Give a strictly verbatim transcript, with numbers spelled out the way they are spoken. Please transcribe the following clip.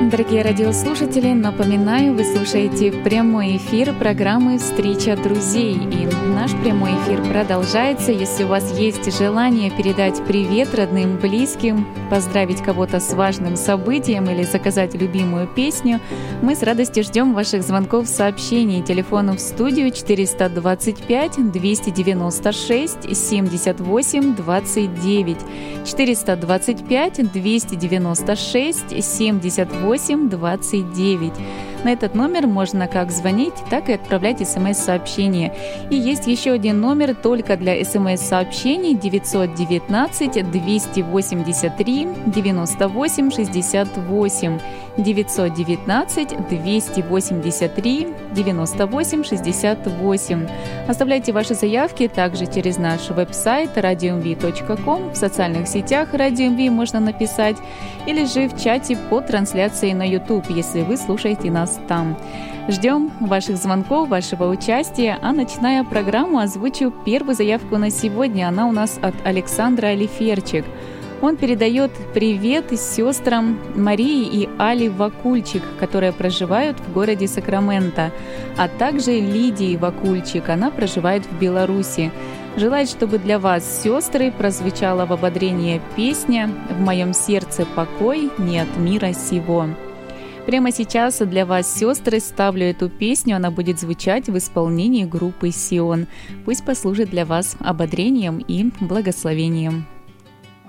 вечером, дорогие радиослушатели. Напоминаю, вы слушаете прямой эфир программы «Встреча друзей». И наш прямой эфир продолжается. Если у вас есть желание передать привет родным, близким, поздравить кого-то с важным событием или заказать любимую песню, мы с радостью ждем ваших звонков, сообщений. Телефону в студию четыреста двадцать пять двести девяносто шесть семьдесят восемь двадцать девять. четыреста двадцать пять двести девяносто шесть семьдесят восемь двадцать девять. На этот номер можно как звонить, так и отправлять смс-сообщения. И есть еще один номер только для смс-сообщений: девятьсот девятнадцать двести восемьдесят три девяносто восемь шестьдесят восемь. девятьсот девятнадцать двести восемьдесят три девяносто восемь шестьдесят восемь. Оставляйте ваши заявки также через наш веб-сайт радио эм ви точка ком, в социальных сетях Радио эм ви можно написать, или же в чате по трансляции на YouTube, если вы слушаете нас там. Ждем ваших звонков, вашего участия, а начиная программу, озвучу первую заявку на сегодня. Она у нас от Александра Алиферчик. Он передает привет сестрам Марии и Али Вакульчик, которые проживают в городе Сакраменто, а также Лидии Вакульчик, она проживает в Беларуси. Желает, чтобы для вас, сестры, прозвучала в ободрение песня «В моем сердце покой, не от мира сего». Прямо сейчас для вас, сестры, ставлю эту песню. Она будет звучать в исполнении группы «Сион». Пусть послужит для вас ободрением и благословением.